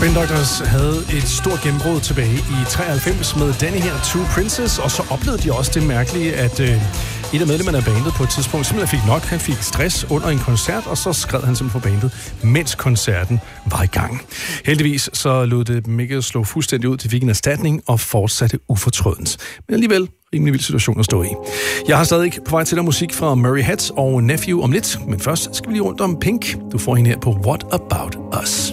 Spin Doctors havde et stort gennembrud tilbage i 93 med denne her Two Princes, og så oplevede de også det mærkelige, at et af medlemmerne af bandet på et tidspunkt simpelthen fik nok. Han fik stress under en koncert, og så skred han simpelthen for bandet, mens koncerten var i gang. Heldigvis så lod det dem ikke slå fuldstændig ud. De fik en erstatning og fortsatte ufortrødent. Men alligevel rimelig vild situation at stå i. Jeg har stadig på vej til der musik fra Murray Head og Nephew om lidt, men først skal vi lige rundt om Pink. Du får hende her på What About Us.